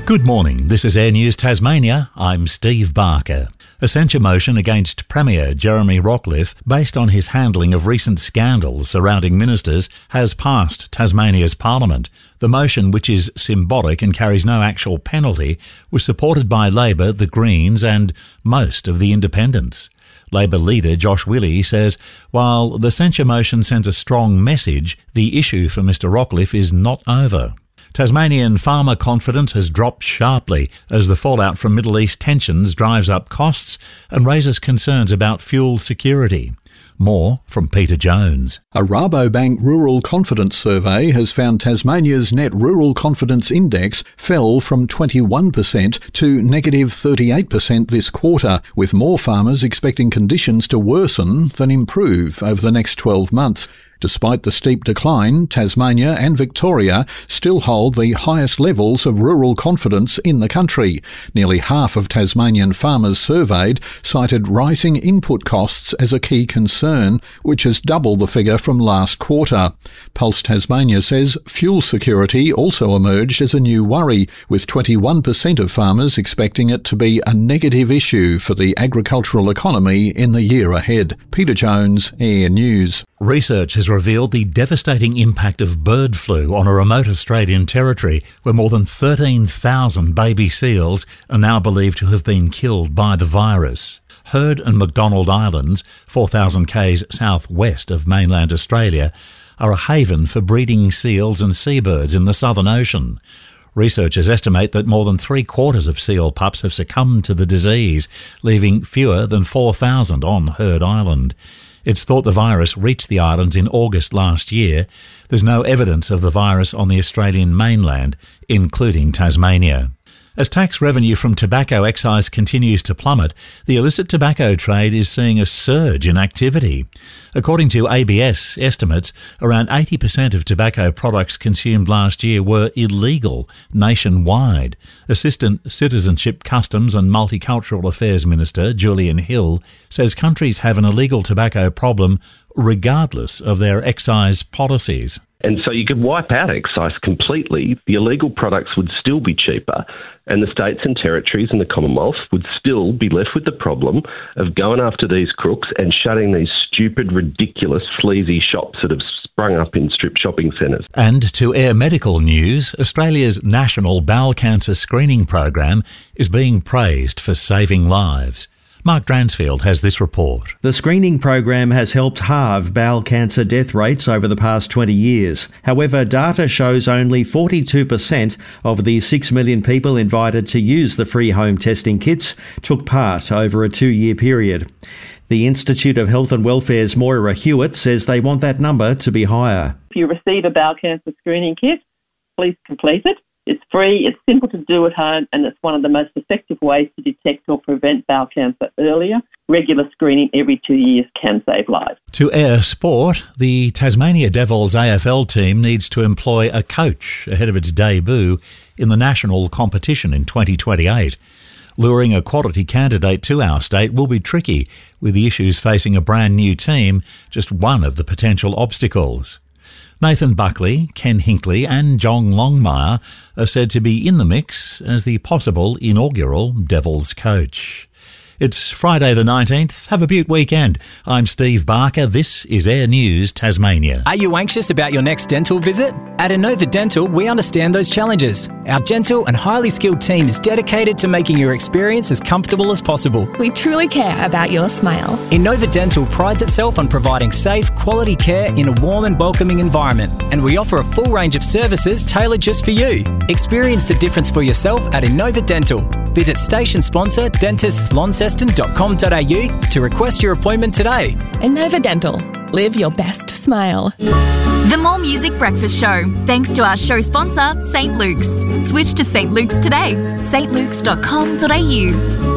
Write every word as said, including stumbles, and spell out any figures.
Good morning, this is Air News Tasmania, I'm Steve Barker. A censure motion against Premier Jeremy Rockliff, based on his handling of recent scandals surrounding ministers, has passed Tasmania's Parliament. The motion, which is symbolic and carries no actual penalty, was supported by Labor, the Greens and most of the independents. Labor leader Josh Willey says while the censure motion sends a strong message, the issue for Mr Rockliff is not over. Tasmanian farmer confidence has dropped sharply as the fallout from Middle East tensions drives up costs and raises concerns about fuel security. More from Peter Jones. A Rabobank Rural Confidence Survey has found Tasmania's net rural confidence index fell from twenty-one percent to negative thirty-eight percent this quarter, with more farmers expecting conditions to worsen than improve over the next twelve months. Despite the steep decline, Tasmania and Victoria still hold the highest levels of rural confidence in the country. Nearly half of Tasmanian farmers surveyed cited rising input costs as a key concern, which has doubled the figure from last quarter. Pulse Tasmania says fuel security also emerged as a new worry, with twenty-one percent of farmers expecting it to be a negative issue for the agricultural economy in the year ahead. Peter Jones, Air News. Research has revealed the devastating impact of bird flu on a remote Australian territory where more than thirteen thousand baby seals are now believed to have been killed by the virus. Heard and McDonald Islands, four thousand k's southwest of mainland Australia, are a haven for breeding seals and seabirds in the Southern Ocean. Researchers estimate that more than three quarters of seal pups have succumbed to the disease, leaving fewer than four thousand on Heard Island. It's thought the virus reached the islands in August last year. There's no evidence of the virus on the Australian mainland, including Tasmania. As tax revenue from tobacco excise continues to plummet, the illicit tobacco trade is seeing a surge in activity. According to A B S estimates, around eighty percent of tobacco products consumed last year were illegal nationwide. Assistant Citizenship, Customs and Multicultural Affairs Minister Julian Hill says countries have an illegal tobacco problem regardless of their excise policies. And so you could wipe out excise completely. The illegal products would still be cheaper, and the states and territories and the Commonwealth would still be left with the problem of going after these crooks and shutting these stupid, ridiculous, sleazy shops that have sprung up in strip shopping centres. And to Air Medical News, Australia's national bowel cancer screening program is being praised for saving lives. Mark Dransfield has this report. The screening program has helped halve bowel cancer death rates over the past twenty years. However, data shows only forty-two percent of the six million people invited to use the free home testing kits took part over a two-year period. The Institute of Health and Welfare's Moira Hewitt says they want that number to be higher. If you receive a bowel cancer screening kit, please complete it. It's free, it's simple to do at home, and it's one of the most effective ways to detect or prevent bowel cancer earlier. Regular screening every two years can save lives. To Air Sport, the Tasmania Devils A F L team needs to employ a coach ahead of its debut in the national competition in twenty twenty-eight. Luring a quality candidate to our state will be tricky, with the issues facing a brand new team just one of the potential obstacles. Nathan Buckley, Ken Hinkley and John Longmire are said to be in the mix as the possible inaugural Devils coach. It's Friday the nineteenth. Have a beaut weekend. I'm Steve Barker. This is Air News Tasmania. Are you anxious about your next dental visit? At Inova Dental, we understand those challenges. Our gentle and highly skilled team is dedicated to making your experience as comfortable as possible. We truly care about your smile. Inova Dental prides itself on providing safe, quality care in a warm and welcoming environment, and we offer a full range of services tailored just for you. Experience the difference for yourself at Inova Dental. Visit station sponsor dentist launceston dot com dot a u to request your appointment today. Inova Dental. Live your best smile. The More Music Breakfast Show, thanks to our show sponsor, Saint Luke's. Switch to Saint Luke's today. st lukes dot com dot a u.